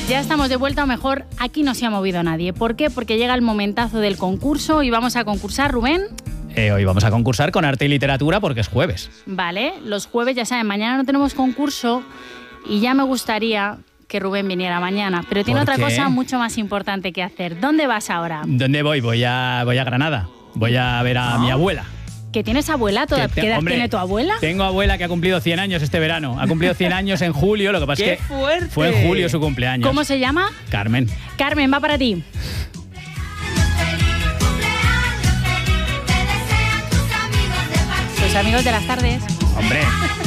Ya estamos de vuelta, o mejor, aquí no se ha movido nadie. ¿Por qué? Porque llega el momentazo del concurso y vamos a concursar, Rubén. Hoy vamos a concursar con arte y literatura porque es jueves. Vale, los jueves, ya saben, mañana no tenemos concurso y ya me gustaría que Rubén viniera mañana, pero tiene otra cosa mucho más importante que hacer. ¿Dónde vas ahora? ¿Dónde voy? Voy a Granada. Voy a ver a mi abuela. ¿Que tienes abuela? ¿Qué edad tiene tu abuela? Tengo abuela que ha cumplido 100 años este verano. Ha cumplido 100 años en julio, lo que pasa es que fuerte! Fue en julio su cumpleaños. ¿Cómo se llama? Carmen. Carmen, va para ti. Tus amigos de las tardes. Hombre.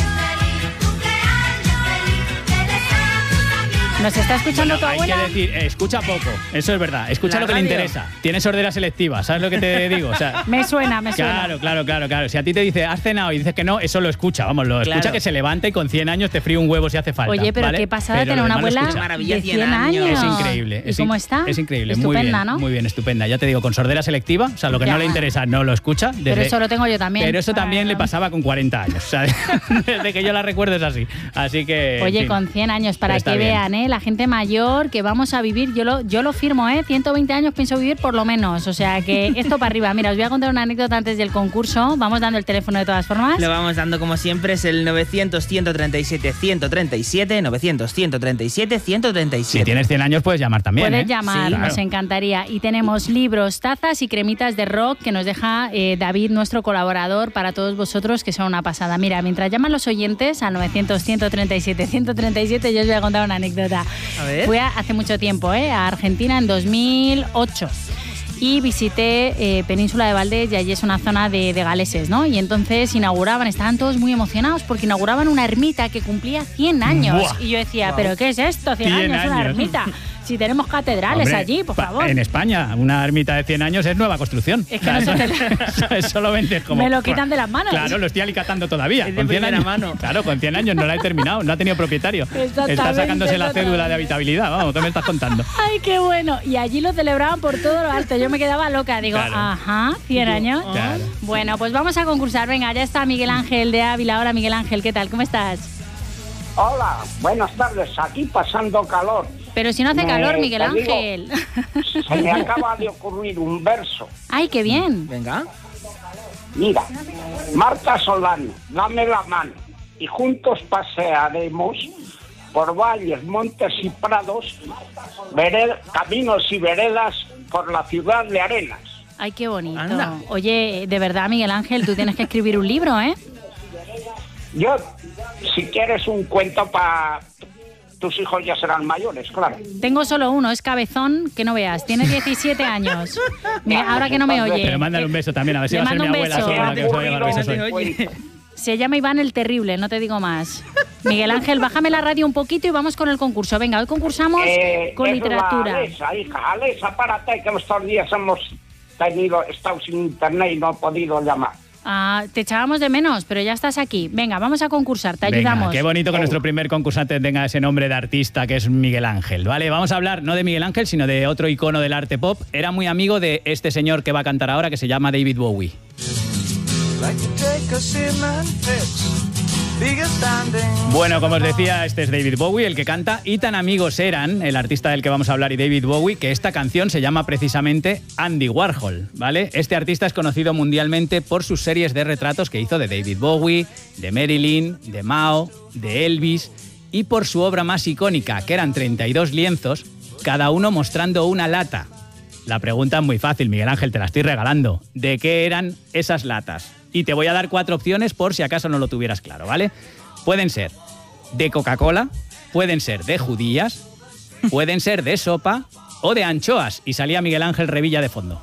¿Nos está escuchando tu abuela? Hay que decir, escucha poco, eso es verdad. Escucha lo que le interesa. Tiene sordera selectiva, ¿sabes lo que te digo? O sea, me suena. Claro. Si a ti te dice, has cenado y dices que no, eso lo escucha. Vamos, lo escucha que se levanta y con 100 años te fríe un huevo si hace falta. Oye, pero ¿vale? qué pasada tener una abuela de 100 años. Es increíble. ¿Y cómo está? Es increíble. Estupenda, muy bien, ¿no? Muy bien, estupenda. Ya te digo, con sordera selectiva, o sea, lo que no le interesa no lo escucha. Pero eso lo tengo yo también. Pero eso también le pasaba con 40 años. O sea, desde que yo la recuerdo es así. Así que... Oye, en fin, con 100 años, para que vean, la gente mayor que vamos a vivir, yo lo firmo, 120 años pienso vivir por lo menos, o sea que esto para arriba. Mira, os voy a contar una anécdota antes del concurso, vamos dando el teléfono de todas formas. Lo vamos dando como siempre, es el 900-137-137, 900-137-137. Si tienes 100 años puedes llamar también. Puedes llamar, sí, claro. Nos encantaría. Y tenemos libros, tazas y cremitas de rock que nos deja David, nuestro colaborador, para todos vosotros, que son una pasada. Mira, mientras llaman los oyentes al 900-137-137, yo os voy a contar una anécdota. A ver. Fui hace mucho tiempo, a Argentina en 2008. Y visité Península de Valdés y allí es una zona de galeses, ¿no? Y entonces estaban todos muy emocionados porque inauguraban una ermita que cumplía 100 años. ¡Buah! Y yo decía, ¿pero qué es esto? 100 años, una ermita. Si tenemos catedrales allí, por favor. En España, una ermita de 100 años es nueva construcción. Es que eso lo vendes como... Me lo quitan de las manos. Claro, lo estoy alicatando todavía. Es de con 100 primera años. mano. Claro, con 100 años no la he terminado, no ha tenido propietario. Está sacándose la cédula de habitabilidad, vamos, ¿qué me estás contando? Ay, qué bueno. Y allí lo celebraban por todo lo alto. Yo me quedaba loca. Digo, ajá, 100 años. Claro. Bueno, pues vamos a concursar. Venga, ya está Miguel Ángel de Ávila. Hola, Miguel Ángel, ¿qué tal? ¿Cómo estás? Hola, buenas tardes. Aquí pasando calor. Pero si no hace calor, Miguel Ángel. Se me acaba de ocurrir un verso. Ay, qué bien. Venga. Mira, Marta Solano, dame la mano y juntos pasearemos por valles, montes y prados, caminos y veredas por la ciudad de Arenas. Ay, qué bonito. Anda. Oye, de verdad, Miguel Ángel, tú tienes que escribir un libro, ¿eh? Yo, si quieres un cuento para... Tus hijos ya serán mayores, claro. Tengo solo uno, es cabezón, que no veas. Tiene 17 años. Mira, ahora que no me oye. Pero mándale un beso también, a ver si Le va a ser mando mi un abuela beso. sola la que os va a llevar besos hoy. Oye. Se llama Iván el Terrible, no te digo más. Miguel Ángel, bájame la radio un poquito y vamos con el concurso. Venga, hoy concursamos con literatura. Alesa, párate, que estos días hemos estado sin internet y no he podido llamar. Ah, te echábamos de menos, pero ya estás aquí. Venga, vamos a concursar, te ayudamos. Qué bonito que nuestro primer concursante tenga ese nombre de artista que es Miguel Ángel, ¿vale? Vamos a hablar no de Miguel Ángel, sino de otro icono del arte pop. Era muy amigo de este señor que va a cantar ahora, que se llama David Bowie. Bueno, como os decía, este es David Bowie, el que canta, y tan amigos eran el artista del que vamos a hablar y David Bowie, que esta canción se llama precisamente Andy Warhol, ¿vale? Este artista es conocido mundialmente por sus series de retratos que hizo de David Bowie, de Marilyn, de Mao, de Elvis, y por su obra más icónica, que eran 32 lienzos, cada uno mostrando una lata. La pregunta es muy fácil, Miguel Ángel, te la estoy regalando. ¿De qué eran esas latas? Y te voy a dar 4 opciones por si acaso no lo tuvieras claro, ¿vale? Pueden ser de Coca-Cola, pueden ser de judías, pueden ser de sopa o de anchoas. Y salía Miguel Ángel Revilla de fondo.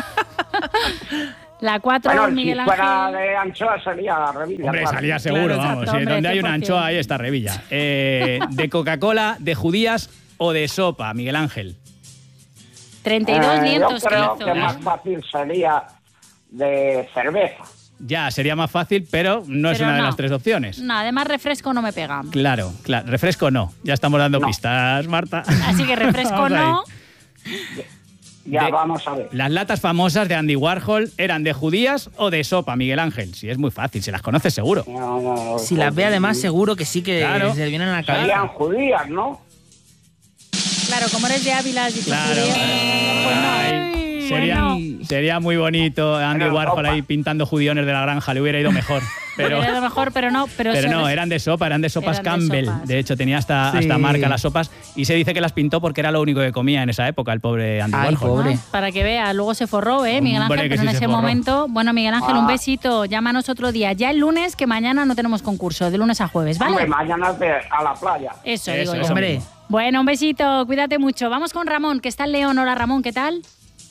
La 4, Bueno, Miguel si fuera Ángel. de anchoa sería la Revilla. Hombre, claro. salía seguro, Claro, vamos. exacto, Sí, donde hay una 100%. anchoa, ahí está Revilla. De Coca-Cola, de judías o de sopa, Miguel Ángel. 32 lienzos Yo creo que que hizo, más fácil sería de cerveza. Ya, sería más fácil, pero no es Pero una de no. las 3 opciones. No, además refresco no me pega. Claro, refresco no. Ya estamos dando No. pistas, Marta. Así que refresco Vamos ahí. no. Ya, vamos a ver. Las latas famosas de Andy Warhol eran de judías o de sopa, Miguel Ángel. Si es muy fácil, se las conoces seguro. No, Si las ve además seguro que sí que Claro. se le vienen a la serían cabeza. judías, ¿no? Claro, como eres de Ávila, has dicho Claro. judío, pues no. Ay, Bueno. sería muy bonito Andy Pero Warhol sopa. ahí pintando judiones de la granja, le hubiera ido mejor. Pero, Era lo mejor, pero no. Pero no, se- eran de sopas Eran de Campbell. sopas. De hecho, tenía hasta Sí. marca las sopas y se dice que las pintó porque era lo único que comía en esa época el pobre Andy Ay, Warhol. pobre. ¿no? Para que veas, luego se forró, Miguel Hombre, Ángel, que pero sí en se ese forró. momento. Bueno, Miguel Ángel, un besito. Llámanos otro día. Ya el lunes, que mañana no tenemos concurso, de lunes a jueves, ¿vale? Hombre, mañana a la playa. Eso, Eso, digo yo. eso Hombre. mismo. Bueno, un besito, cuídate mucho. Vamos con Ramón, que está en León. Hola, Ramón, ¿qué tal?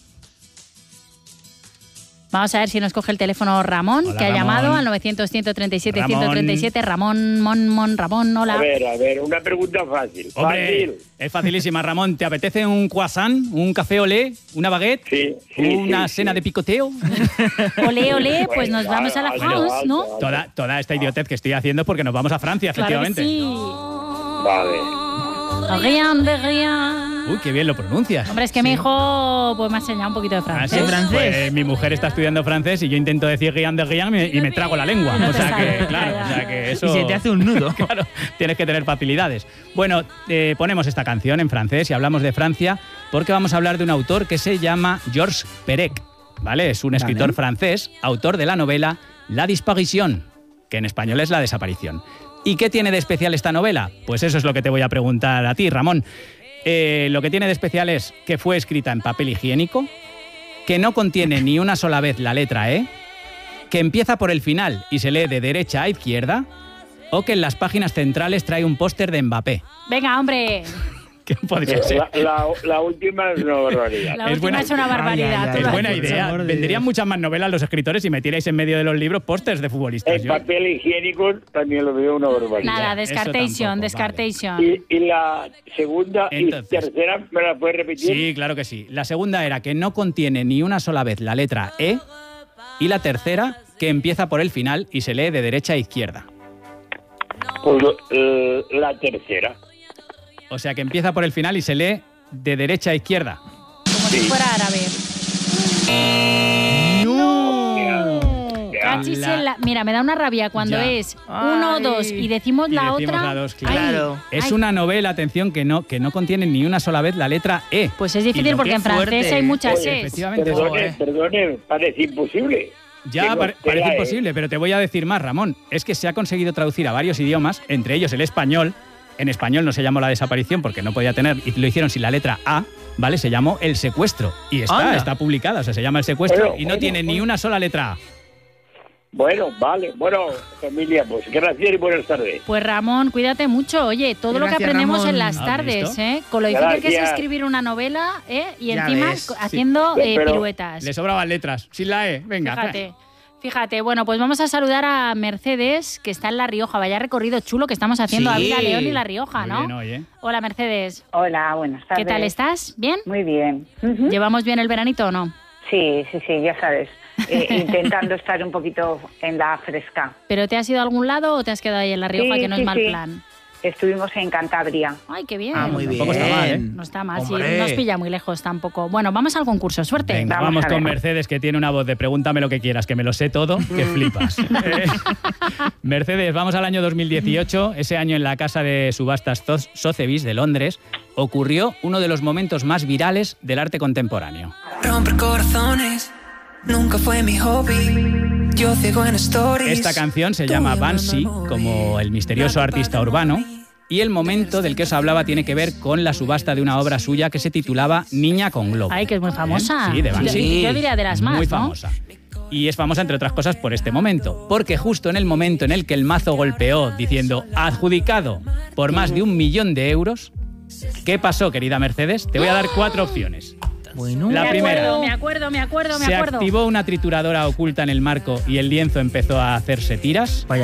Vamos a ver si nos coge el teléfono Ramón, Hola, que ha Ramón. llamado al 900-137-137. Ramón, hola. A ver, una pregunta fácil. Hombre, Fácil. es facilísima, Ramón. ¿Te apetece un croissant, un café olé, una baguette, Sí, una sí, cena sí. de picoteo? Olé, olé, pues Bueno, nos vamos a la vale, France, vale, ¿no? vale. Toda esta idiotez que estoy haciendo porque nos vamos a Francia, Claro que efectivamente. sí. Vale. Rien de rien. Uy, qué bien lo pronuncias. Hombre, es que mi hijo pues me ha enseñado un poquito de ¿Ah, francés. sí? francés? Pues, mi mujer está estudiando francés y yo intento decir Guillain de Guillain y me trago la lengua. No O te sea sale, que, claro, ya. o sea que eso... Y se te hace un nudo. Claro, tienes que tener facilidades. Bueno, ponemos esta canción en francés y hablamos de Francia porque vamos a hablar de un autor que se llama Georges Perec, ¿vale? Es un escritor francés, autor de la novela La Disparition, que en español es La Desaparición. ¿Y qué tiene de especial esta novela? Pues eso es lo que te voy a preguntar a ti, Ramón. Lo que tiene de especial es que fue escrita en papel higiénico, que no contiene ni una sola vez la letra E, que empieza por el final y se lee de derecha a izquierda, o que en las páginas centrales trae un póster de Mbappé. Venga, hombre. ¿Qué podría ser? La última es una barbaridad. La Es última buena- es una barbaridad. Ay, ay, tú ay, Es lo buena has por dicho. idea. favor de Venderían Dios. muchas más novelas los escritores si metierais en medio de los libros pósters de futbolistas. El Yo- papel higiénico también lo veo una barbaridad. Nada, Eso descartation, tampoco, descartation. Y la segunda Entonces. y tercera, ¿me la puedes repetir? Sí, claro que sí. La segunda era que no contiene ni una sola vez la letra E, y la tercera que empieza por el final y se lee de derecha a izquierda. Pues la tercera. O sea que empieza por el final y se lee de derecha a izquierda. Como si fuera árabe. Cachis en la- Mira, me da una rabia cuando Ya. es 1 o 2 y decimos Y la decimos otra. la dos, Ay, claro. Es ay. una novela, atención, que no contiene ni una sola vez la letra E. Pues es Y difícil lo porque que- en francés fuerte. hay muchas Oye, es. Efectivamente. Perdone, parece imposible. Ya Tengo parece tela, imposible, pero te voy a decir más, Ramón. Es que se ha conseguido traducir a varios idiomas, entre ellos el español. En español no se llamó La Desaparición porque no podía tener, y lo hicieron sin la letra A, ¿vale? Se llamó El Secuestro. Y Anda. está publicada, o sea, se llama El Secuestro y no Bueno, tiene ni una sola letra A. Bueno, vale. Bueno, familia, pues gracias y buenas tardes. Pues Ramón, cuídate mucho. Oye, todo lo que Gracias, aprendemos Ramón. en las ¿Has tardes, visto? con lo difícil que es Gracias. escribir una novela, y Ya encima ves, sí. haciendo Pero- piruetas. Le sobraban letras, sin la E. Venga. Fíjate, bueno, pues vamos a saludar a Mercedes, que está en La Rioja. Vaya recorrido chulo que estamos haciendo Sí. Ávila, León y La Rioja, Muy ¿no? bien, oye. Hola, Mercedes. Hola, buenas tardes. ¿Qué tal estás? ¿Bien? Muy bien. Ujú. ¿Llevamos bien el veranito o no? Sí, ya sabes. Intentando estar un poquito en la fresca. ¿Pero te has ido a algún lado o te has quedado ahí en La Rioja, Sí, que no es sí, mal sí. plan? Estuvimos en Cantabria. Ay, qué bien. Ah, muy bien. Tampoco está mal, ¿eh? No está mal, sí, Hombre. no nos pilla muy lejos tampoco. Bueno, vamos al concurso, suerte. Venga, Vamos vamos a con ver. Mercedes, que tiene una voz de pregúntame lo que quieras, que me lo sé todo, que flipas. Mercedes, vamos al año 2018. Ese año en la casa de subastas Sotheby's de Londres ocurrió uno de los momentos más virales del arte contemporáneo. Romper corazones nunca fue mi hobby. Yo ciego en stories. Esta canción se llama Banshee, como el misterioso artista urbano, y el momento del que os hablaba tiene que ver con la subasta de una obra suya que se titulaba Niña con globo. Ay, que es muy famosa. Sí, de Banksy. Yo diría de las más, Muy ¿no? famosa. Y es famosa, entre otras cosas, por este momento. Porque justo en el momento en el que el mazo golpeó diciendo adjudicado por más de 1 millón de euros, ¿qué pasó, querida Mercedes? Te voy a dar 4 opciones. Bueno. La primera. Me acuerdo. Se activó una trituradora oculta en el marco y el lienzo empezó a hacerse tiras. Vaya